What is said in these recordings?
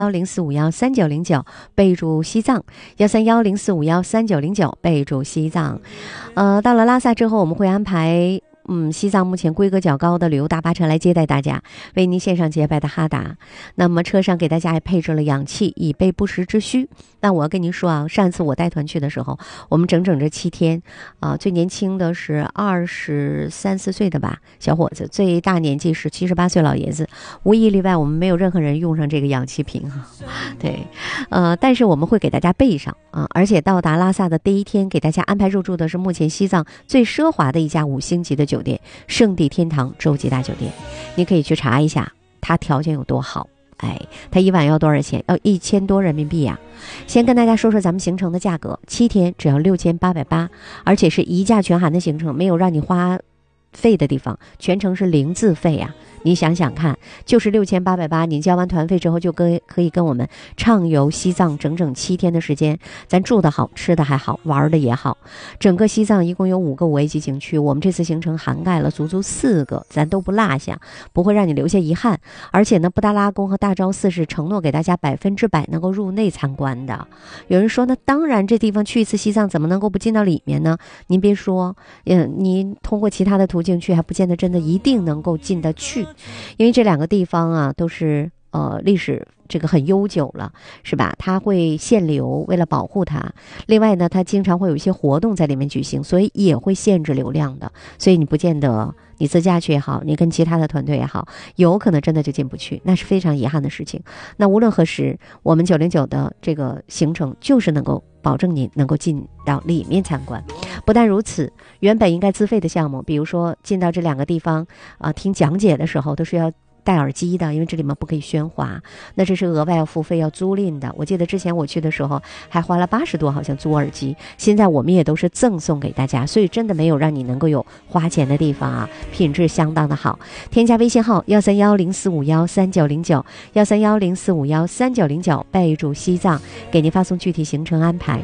13104513909，备注西藏13104513909，备注西藏。到了拉萨之后，我们会安排西藏目前规格较高的旅游大巴车来接待大家，为您献上洁白的哈达。那么车上给大家还配置了氧气，以备不时之需。那我要跟您说啊，上一次我带团去的时候，我们整整这7天最年轻的是23、24岁的吧小伙子，最大年纪是78岁老爷子，无一例外我们没有任何人用上这个氧气瓶对，但是我们会给大家备上而且到达拉萨的第一天，给大家安排入住的是目前西藏最奢华的一家5星级的酒店——圣地天堂洲际大酒店。你可以去查一下它条件有多好。它一晚要多少钱？要1000多人民币呀。先跟大家说说咱们行程的价格，7天只要6880，而且是一价全含的行程，没有让你花费的地方，全程是零自费呀。你想想看，就是6880，你交完团费之后就可以跟我们畅游西藏整整7天的时间，咱住得好，吃的还好，玩的也好。整个西藏一共有5个5A级景区，我们这次行程涵盖了足4个，咱都不落下，不会让你留下遗憾。而且呢，布达拉宫和大昭寺是承诺给大家100%能够入内参观的。有人说呢，当然这地方去一次西藏怎么能够不进到里面呢？您别说，您通过其他的途径去还不见得真的一定能够进得去。因为这2个地方啊都是历史这个很悠久了，是吧？它会限流，为了保护它。另外呢，它经常会有一些活动在里面举行，所以也会限制流量的。所以你不见得你自驾去也好，你跟其他的团队也好，有可能真的就进不去，那是非常遗憾的事情。那无论何时，我们909的这个行程就是能够保证您能够进到里面参观。不但如此，原本应该自费的项目，比如说进到这2个地方听讲解的时候都是要戴耳机的，因为这里面不可以喧哗，那这是额外要付费要租赁的。我记得之前我去的时候还花了80多，好像租耳机。现在我们也都是赠送给大家，所以真的没有让你能够有花钱的地方啊，品质相当的好。添加微信号13104513909，13104513909，备注西藏，给您发送具体行程安排。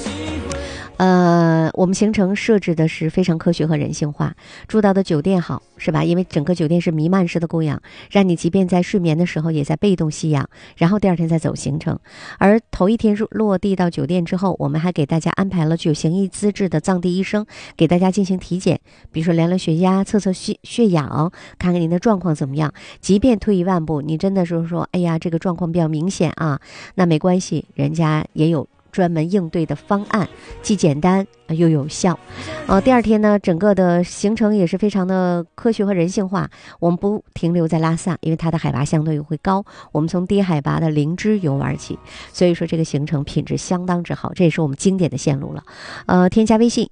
我们行程设置的是非常科学和人性化，住到的酒店好，是吧？因为整个酒店是弥漫式的供氧，让你即便在睡眠的时候也在被动吸氧，然后第2天再走行程。而头一天落地到酒店之后，我们还给大家安排了具有行医资质的藏地医生给大家进行体检，比如说量量血压，测测血氧，看看您的状况怎么样。即便退一万步，你真的是说哎呀这个状况比较明显啊，那没关系，人家也有专门应对的方案，既简单又有效。第2天呢，整个的行程也是非常的科学和人性化。我们不停留在拉萨，因为它的海拔相对会高，我们从低海拔的灵芝游玩起，所以说这个行程品质相当之好，这也是我们经典的线路了。添加微信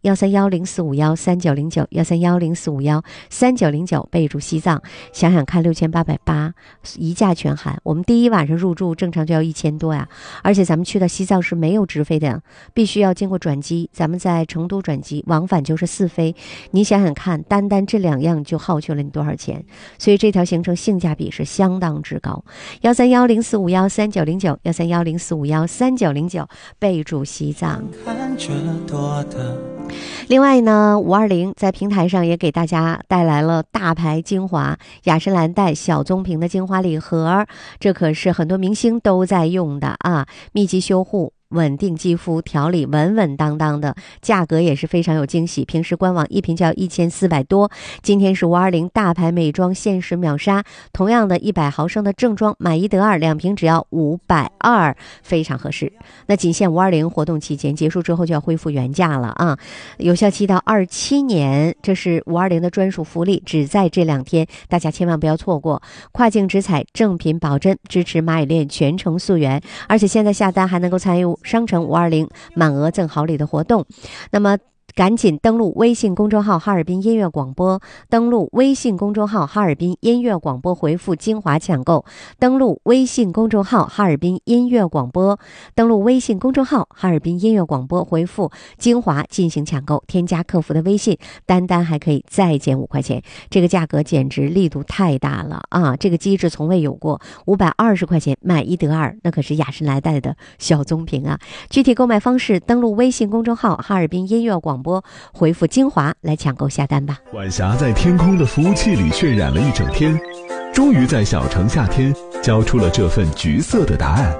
13104513909，13104513909，备注西藏。想想看，6880一价全含，我们第1晚上入住正常就要1000多呀，而且咱们去到西藏是没有直飞的，必须要经过转机，咱们在成都转机，往返就是4飞。你想想看，单这2样就耗去了你多少钱？所以这条行程性价比是相当之高。13104513909，13104513909，备注西藏。另外呢，520在平台上也给大家带来了大牌精华雅诗兰黛小棕瓶的精华礼盒，这可是很多明星都在用的啊，密集修护，稳定肌肤，调理稳稳当当的，价格也是非常有惊喜。平时官网一瓶就要1400多，今天是520大牌美妆限时秒杀，同样的100毫升的正装买1得2，2瓶只要520，非常合适。那仅限520活动期间，结束之后就要恢复原价了啊，有效期到27年，这是520的专属福利，只在这2天，大家千万不要错过。跨境直采，正品保真，支持蚂蚁链全程溯源，而且现在下单还能够参与商城520满额赠好礼的活动。那么赶紧登录微信公众号哈尔滨音乐广播，登录微信公众号哈尔滨音乐广播，回复精华抢购，登录微信公众号哈尔滨音乐广播，登录微信公众号哈尔滨音乐广播，回复精华进行抢购，添加客服的微信，单还可以再减5块钱，这个价格简直力度太大了啊！这个机制从未有过，520块钱买1得2，那可是雅诗兰黛的小棕瓶啊！具体购买方式，登录微信公众号哈尔滨音乐广播，回复精华来抢购下单吧。 晚霞在天空的服务器里渲染了一整天，终于在小城夏天交出了这份橘色的答案。